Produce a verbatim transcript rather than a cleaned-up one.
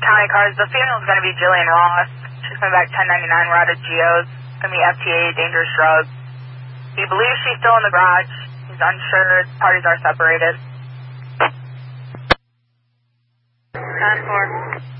County cars. The female's going to be Jillian Ross. She's coming back ten ninety-nine. We're out of Geo's. It's going to be F T A, dangerous drug. He believes she's still in the garage. He's unsure. Parties are separated. ten four.